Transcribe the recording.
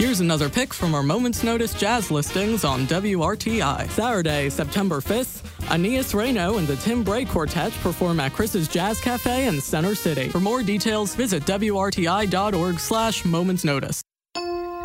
Here's another pick from our Moments Notice jazz listings on WRTI. Saturday, September 5th, Aeneas Reno and the Tim Bray Quartet perform at Chris's Jazz Cafe in Center City. For more details, visit WRTI.org/momentsnotice.